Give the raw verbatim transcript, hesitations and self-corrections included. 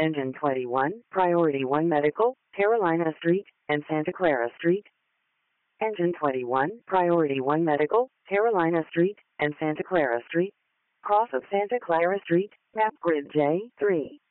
Engine twenty-one, Priority one Medical, Carolina Street, and Santa Clara Street. Engine twenty-one, Priority one Medical, Carolina Street, and Santa Clara Street. Cross of Santa Clara Street, map grid J three.